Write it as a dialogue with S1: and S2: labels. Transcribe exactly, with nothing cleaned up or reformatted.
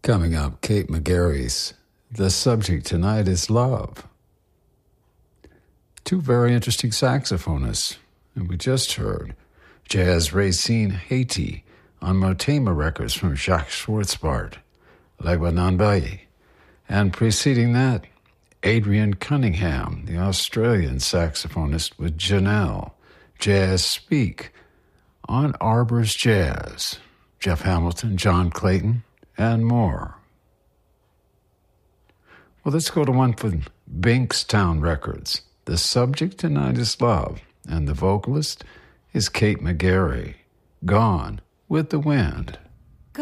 S1: Coming up, Kate McGarry's The Subject Tonight is Love. Two very interesting saxophonists, and we just heard Jazz Racine Haiti on Motema Records from Jacques Schwartzbart, Legwananbayi, and preceding that, Adrian Cunningham, the Australian saxophonist with Janelle, Jazz Speak, on Arbor's Jazz, Jeff Hamilton, John Clayton, and more. Well, let's go to one from Bankstown Records. The subject tonight is love, and the vocalist is Kate McGarry, Gone with the Wind.